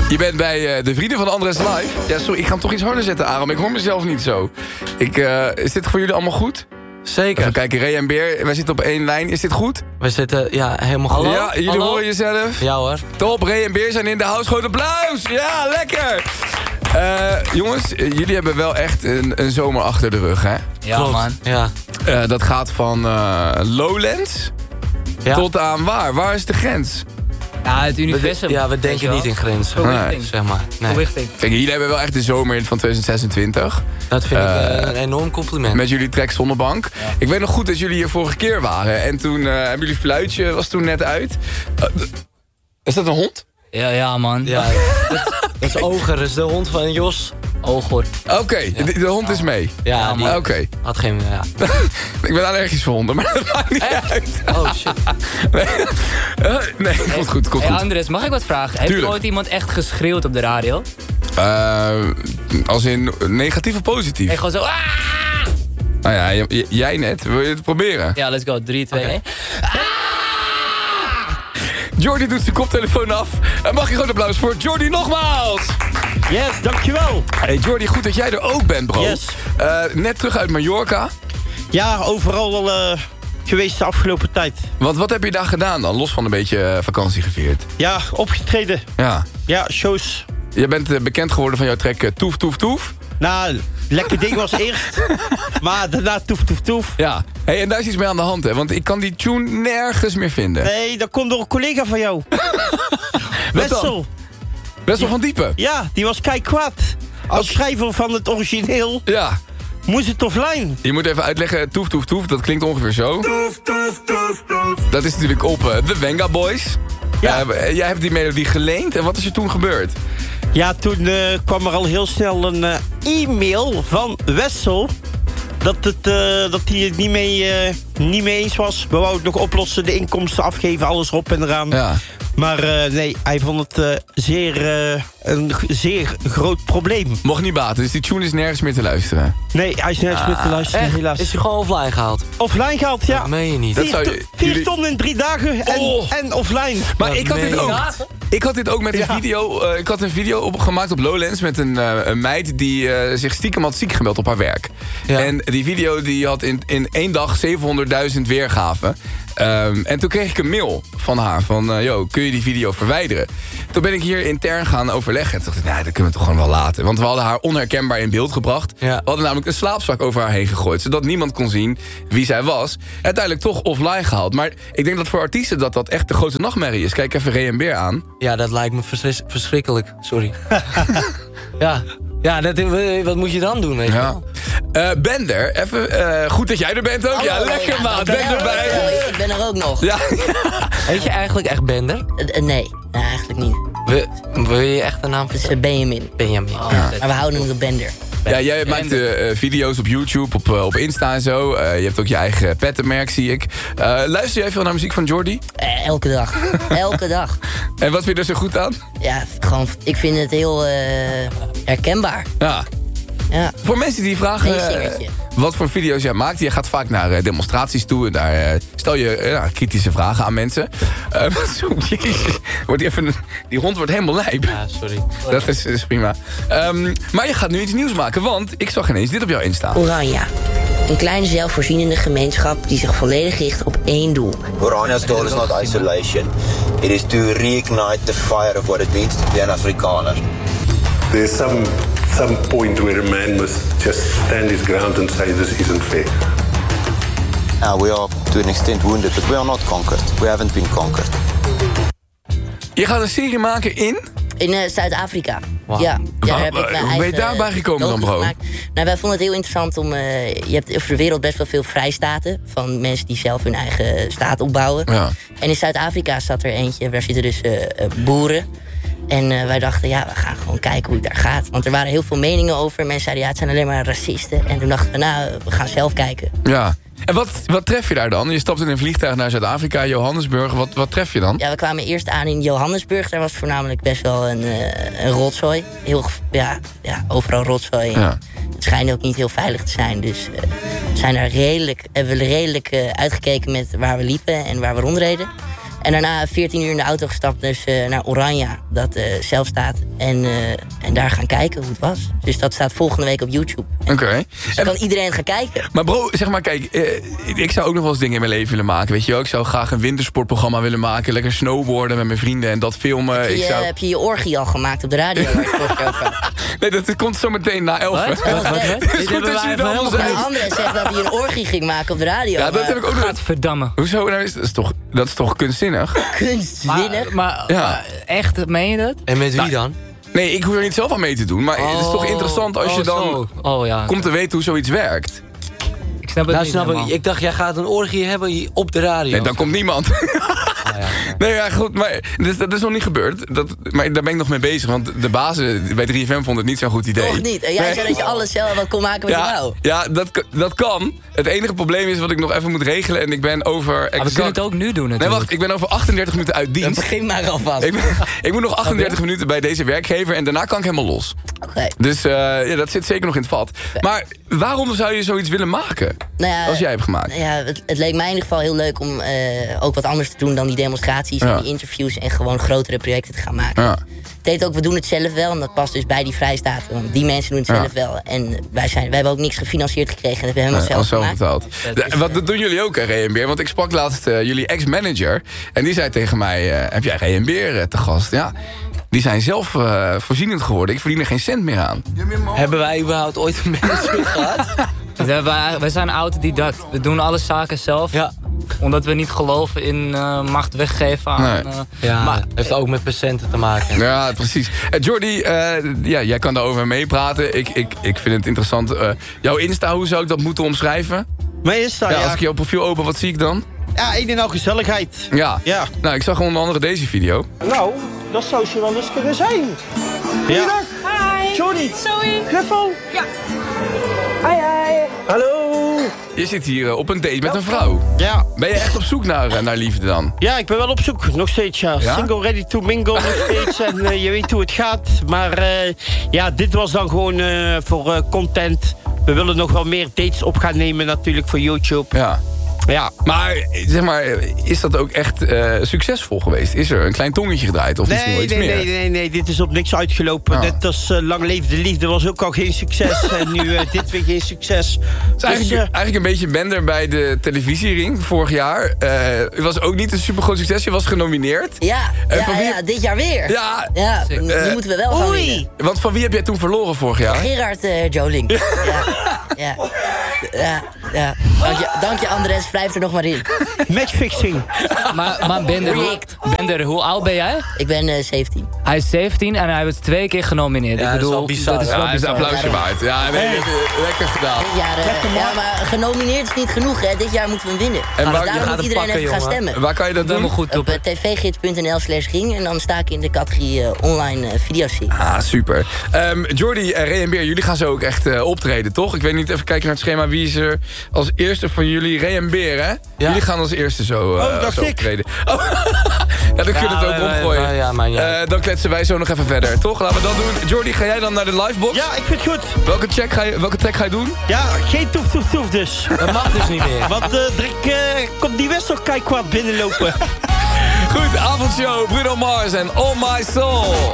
Je bent bij de Vrienden van Andres Live. Ja, sorry, ik ga hem toch iets harder zetten, Aram. Ik hoor mezelf niet zo. Is dit voor jullie allemaal goed? Zeker. Even kijken, Ray en Beer, wij zitten op één lijn. Is dit goed? We zitten, helemaal goed. Ja, jullie horen jezelf? Ja hoor. Top, Ray en Beer zijn in de house. Groot applaus! Ja, lekker! Jongens, jullie hebben wel echt een zomer achter de rug, hè? Ja, Klopt. man. Ja. Dat gaat van Lowlands tot aan waar? Waar is de grens? Ja, het universum. We denken niet in grenzen. Verlichting. Zeg maar. Nee. Verlichting. Kijk, jullie hebben wel echt de zomer van 2026. Dat vind ik een enorm compliment. Met jullie track Zonnebank. Ja. Ik weet nog goed dat jullie hier vorige keer waren. En toen hebben jullie fluitje, was toen net uit. Is dat een hond? Ja, man. Ja, dat is Oger, dat is de hond van Jos. Oger. Oké, de hond is mee. Ja, die Oké. had geen... Ja. Ik ben allergisch voor honden, maar dat maakt niet uit. Oh, shit. Nee, komt goed. Andres, mag ik wat vragen? Heeft er ooit iemand echt geschreeuwd op de radio? Als in negatief of positief? En gewoon zo... Nou ja, jij net. Wil je het proberen? Ja, let's go. 3, 2, 1. Jordi doet zijn koptelefoon af. En mag je gewoon applaus voor Jordi nogmaals. Yes, dankjewel. Hey Jordi, goed dat jij er ook bent, bro. Yes. Net terug uit Mallorca. Ja, overal geweest de afgelopen tijd. Want wat heb je daar gedaan dan? Los van een beetje vakantie gevierd. Ja, opgetreden. Ja. Ja, shows. Je bent bekend geworden van jouw track Toef Toef Toef. Nou, lekker ding was eerst. Maar daarna toef toef toef. Ja. Hey, en daar is iets mee aan de hand, hè? Want ik kan die tune nergens meer vinden. Nee, dat komt door een collega van jou. Wessel. Wessel van Diepen? Ja, die was kei kwaad. Als schrijver van het origineel Ja. moest het offline. Je moet even uitleggen, Toef Toef Toef, dat klinkt ongeveer zo. Toef Toef Toef Toef. Dat is natuurlijk op The Venga Boys. Ja. Jij hebt die melodie geleend en wat is er toen gebeurd? Ja, toen kwam er al heel snel een e-mail van Wessel dat hij het niet mee eens was. We wouden het nog oplossen, de inkomsten afgeven, alles erop en eraan. Ja. Maar nee, hij vond het een zeer groot probleem. Mocht niet baten, dus die tune is nergens meer te luisteren. Nee, hij is nergens meer te luisteren, Echt? helaas. Is hij gewoon offline gehaald? Offline gehaald, ja. Dat meen je niet. Dat zou je- 4 jullie- ton in 3 dagen en offline. Maar Dat ik had meen dit je ook. Ik had dit ook met een video. Ik had een video gemaakt op Lowlands met een meid die zich stiekem had ziek gemeld op haar werk. Ja. En die video die had in 1 dag 700.000 weergaven. En toen kreeg ik een mail van haar van, kun je die video verwijderen? Toen ben ik hier intern gaan overleggen. En toen dacht ik, nee, dat kunnen we toch gewoon wel laten. Want we hadden haar onherkenbaar in beeld gebracht. Ja. We hadden namelijk een slaapzak over haar heen gegooid, zodat niemand kon zien wie zij was. Uiteindelijk toch offline gehaald. Maar ik denk dat voor artiesten dat echt de grootste nachtmerrie is. Kijk even Ray en Beer aan. Ja, dat lijkt me verschrikkelijk. Sorry. Ja, wat moet je dan doen, weet je Ja. wel? Bender, even goed dat jij er bent ook. Ja, lekker maat, ben erbij. Ik ben er ook nog. Ja. Heet je eigenlijk echt Bender? Nee, eigenlijk niet. Wil je je echt een naam Het is vertellen? Benjamin. Benjamin. Maar we houden hem op Bender. Ja, jij maakt video's op YouTube, op Insta en zo. Je hebt ook je eigen pettenmerk, zie ik. Luister jij veel naar muziek van Jordi? Elke dag. Elke dag. En wat vind je er zo goed aan? Ja, gewoon, ik vind het heel herkenbaar. Ja. Ja. Voor mensen die vragen Meezingertje. wat voor video's jij maakt. Je gaat vaak naar demonstraties toe. En daar stel je kritische vragen aan mensen. Zo, jezus. Die hond wordt helemaal lijp. Ja, sorry. Dat is prima. Maar je gaat nu iets nieuws maken. Want ik zag ineens dit op jou instaan. Oranje. Een kleine zelfvoorzienende gemeenschap die zich volledig richt op één doel. Oranja's goal is not isolation. It is to reignite the fire of what it means to be an Afrikaner. There's some point where a man must just stand his ground and say this isn't fair. We are to an extent wounded, but we are not conquered. We haven't been conquered. Je gaat een serie maken in? In Zuid-Afrika. Wow. Ja, daar heb ik mijn Hoe ben je eigen daarbij gekomen dan, docu bro? gemaakt. Nou, wij vonden het heel interessant om... je hebt over de wereld best wel veel vrijstaten. Van mensen die zelf hun eigen staat opbouwen. Ja. En in Zuid-Afrika zat er eentje. Daar zitten dus boeren. En wij dachten, ja, we gaan gewoon kijken hoe het daar gaat. Want er waren heel veel meningen over. Mensen zeiden, ja, het zijn alleen maar racisten. En toen dachten we, nou, we gaan zelf kijken. Ja. En wat tref je daar dan? Je stapt in een vliegtuig naar Zuid-Afrika, Johannesburg. Wat tref je dan? Ja, we kwamen eerst aan in Johannesburg. Daar was voornamelijk best wel een rotzooi. Overal rotzooi. Ja. Het schijnt ook niet heel veilig te zijn. Dus hebben we redelijk uitgekeken met waar we liepen en waar we rondreden. En daarna 14 uur in de auto gestapt, dus naar Oranje, dat zelf staat. En daar gaan kijken hoe het was. Dus dat staat volgende week op YouTube. Oké. Dus dan kan iedereen gaan kijken. Maar bro, zeg maar, kijk, ik zou ook nog wel eens dingen in mijn leven willen maken. Weet je wel, ik zou graag een wintersportprogramma willen maken. Lekker snowboarden met mijn vrienden en dat filmen. Heb je je orgie al gemaakt op de radio? Waar je het over had? Nee, dat komt zo meteen na 11. Wat? Het is goed dat jullie dat allemaal zijn. André zegt dat hij een orgie ging maken op de radio. Ja, dat heb ik ook nog. Gadverdamme. Hoezo? Nou, dat is toch kunstzinnig? Kunstzinnig? Maar echt, meen je dat? En met wie dan? Nee, ik hoef er niet zelf aan mee te doen. Maar het is toch interessant als je dan komt te weten hoe zoiets werkt. Ik snap het niet. Ik dacht, jij gaat een orgie hebben hier op de radio. Nee, dan komt niemand. Nee, ja, goed, maar dat is nog niet gebeurd. Maar daar ben ik nog mee bezig. Want de bazen bij 3FM vonden het niet zo'n goed idee. Toch niet? En jij zei dat je alles zelf wat kon maken wat je wou. Ja, dat kan. Het enige probleem is wat ik nog even moet regelen. En ik ben over exact... we kunnen het ook nu doen natuurlijk. Nee, wacht. Ik ben over 38 minuten uit dienst. Dan begin maar alvast. Ik moet nog 38 minuten bij deze werkgever. En daarna kan ik helemaal los. Okay. Dus dat zit zeker nog in het vat. Maar waarom zou je zoiets willen maken? Nou ja, als jij hebt gemaakt. Nou ja, het leek mij in ieder geval heel leuk om ook wat anders te doen dan die demonstraties en die interviews en gewoon grotere projecten te gaan maken. Ja. Het heet ook, we doen het zelf wel en dat past dus bij die vrijstaat. Want die mensen doen het zelf wel. En wij hebben ook niks gefinancierd gekregen en dat hebben we helemaal zelf gemaakt. Betaald. Dat doen jullie ook, Rehenbeer? Want ik sprak laatst jullie ex-manager en die zei tegen mij, heb jij Rehenbeer te gast? Ja. Die zijn zelf voorzienend geworden. Ik verdien er geen cent meer aan. Hebben wij überhaupt ooit een manager gehad? Wij zijn autodidact. We doen alle zaken zelf. Ja. Omdat we niet geloven in macht weggeven aan... maar het heeft ook met patiënten te maken. Ja, precies. Jordi, jij kan daarover meepraten. Ik vind het interessant. Jouw Insta, hoe zou ik dat moeten omschrijven? Mijn Insta, Als ik jouw profiel open, wat zie ik dan? Ja, een en al gezelligheid. Ja. Nou, ik zag onder andere deze video. Nou, dat zou ze wel eens kunnen zijn. Goeiedag. Hi. Jordi. Zoe. Griffel. Ja. Hi. Hallo. Je zit hier op een date met een vrouw. Ja. Ben je echt op zoek naar liefde dan? Ja, ik ben wel op zoek. Nog steeds, ja. Single, ready to mingle nog steeds. En je weet hoe het gaat. Maar dit was dan gewoon voor content. We willen nog wel meer dates op gaan nemen natuurlijk voor YouTube. Ja. Maar, zeg maar, is dat ook echt succesvol geweest? Is er een klein tongetje gedraaid of misschien wel iets meer? Nee, dit is op niks uitgelopen. Net als Lang Leefde de Liefde was ook al geen succes. En nu dit weer geen succes. Het is eigenlijk een beetje Bender bij de televisiering vorig jaar. Het was ook niet een supergroot succes. Je was genomineerd. Ja, dit jaar weer. Ja, nu moeten we wel gaan winnen. Want van wie heb jij toen verloren vorig jaar? Gerard Joling. Ja. Dank je Andres, blijf er nog maar in. Matchfixing. Maar Bender, hoe oud ben jij? Ik ben 17. Hij is 17 en hij wordt 2 keer genomineerd. Ja, ik bedoel, dat is wel bizar. Hij is een applausje waard. Ja, lekker gedaan. Dit jaar, maar genomineerd is niet genoeg, hè. Dit jaar moeten we hem winnen. En daarom moet iedereen even gaan stemmen. Waar kan je dat doen? Goed op tvgids.nl/ring en dan sta ik in de categorie online video's zien. Ah, super. Jordi en Rehenbeer, jullie gaan zo ook echt optreden, toch? Ik weet niet, even kijken naar het schema. Wie is er als eerste van jullie? Rehenbeer, hè? Ja. Jullie gaan als eerste zo optreden. Oh. Ja, dan kun je het ook omgooien. Dan kletsen wij zo nog even verder, toch? Laten we dat doen. Jordi, ga jij dan naar de livebox? Ja, ik vind het goed. Welke track ga je doen? Ja, geen toef dus. Dat mag dus niet meer. Want komt die West nog kijkwaad binnenlopen. Goed, avondshow, Bruno Mars en All My Soul.